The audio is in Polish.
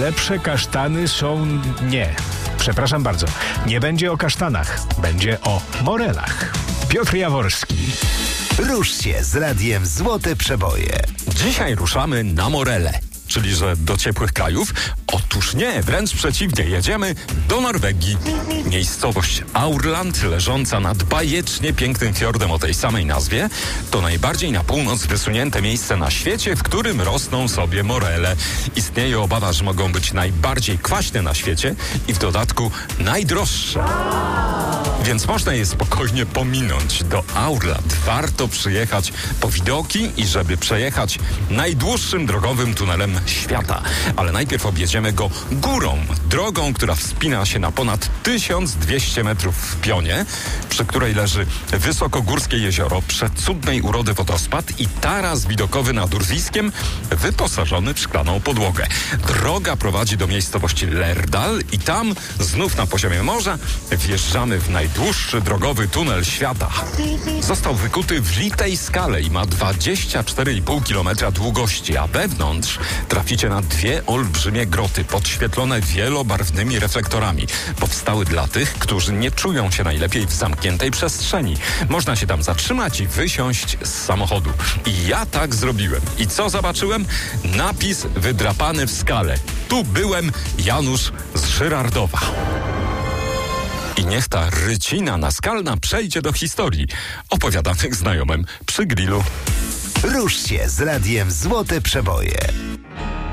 najlepsze kasztany są... Nie, przepraszam bardzo. Nie będzie o kasztanach, będzie o morelach. Piotr Jaworski. Rusz się z Radiem Złote Przeboje. Dzisiaj ruszamy na Morele, czyli że do ciepłych krajów? Otóż nie, wręcz przeciwnie, jedziemy do Norwegii. Miejscowość Aurland, leżąca nad bajecznie pięknym fiordem o tej samej nazwie, to najbardziej na północ wysunięte miejsce na świecie, w którym rosną sobie morele. Istnieje obawa, że mogą być najbardziej kwaśne na świecie i w dodatku najdroższe. Więc można je spokojnie pominąć. Do Aurland warto przyjechać po widoki i żeby przejechać najdłuższym drogowym tunelem świata. Ale najpierw objedziemy go górą, drogą, która wspina się na ponad 1200 metrów w pionie, przy której leży wysokogórskie jezioro, przecudnej urody wodospad i taras widokowy nad urwiskiem, wyposażony w szklaną podłogę. Droga prowadzi do miejscowości Lerdal i tam, znów na poziomie morza, wjeżdżamy w najdłuższy drogowy tunel świata. Został wykuty w litej skale i ma 24,5 km długości, a wewnątrz traficie na dwie olbrzymie groty podświetlone wielobarwnymi reflektorami. Powstały dla tych, którzy nie czują się najlepiej w zamkniętej przestrzeni. Można się tam zatrzymać i wysiąść z samochodu. I ja tak zrobiłem. I co zobaczyłem? Napis wydrapany w skale. Tu byłem, Janusz z Żyrardowa. I niech ta rycina naskalna przejdzie do historii, opowiadanych znajomym przy grillu. Rusz się z Radiem Złote Przeboje.